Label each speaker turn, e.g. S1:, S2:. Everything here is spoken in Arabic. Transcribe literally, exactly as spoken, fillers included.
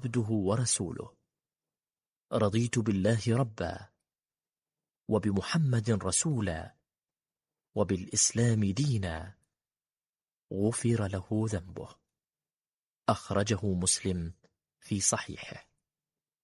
S1: عبده ورسوله، رضيت بالله ربا، وبمحمد رسولا، وبالإسلام دينا، غفر له ذنبه. أخرجه مسلم في صحيحه.